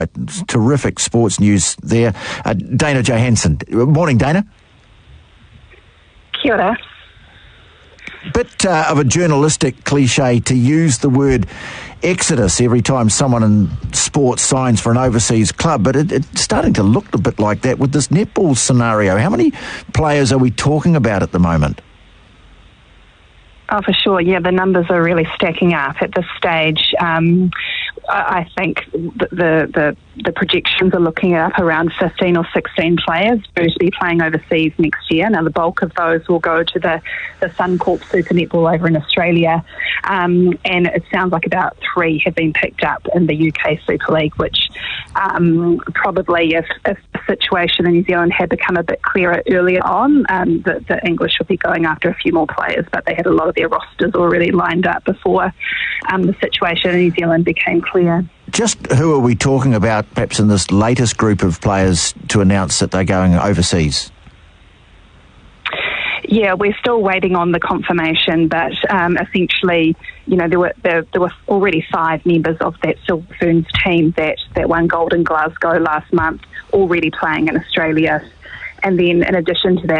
Terrific sports news there. Dana Johansson. Morning, Dana. Kia ora. Bit of a journalistic cliche to use the word exodus every time someone in sports signs for an overseas club, but it's starting to look a bit like that with this netball scenario. How many players are we talking about at the moment? Oh, for sure. Yeah, the numbers are really stacking up at this stage. I think the projections are looking at around 15 or 16 players who to be playing overseas next year. Now, the bulk of those will go to the Suncorp Super Netball over in Australia, and it sounds like about 3 have been picked up in the UK Super League, which probably if the situation in New Zealand had become a bit clearer earlier on, the English would be going after a few more players, but they had a lot of their rosters already lined up before the situation in New Zealand became clear. Just who are we talking about perhaps in this latest group of players to announce that they're going overseas? Yeah, we're still waiting on the confirmation, but essentially, you know, there were already 5 members of that Silver Ferns team that won gold in Glasgow last month already playing in Australia. And then in addition to that,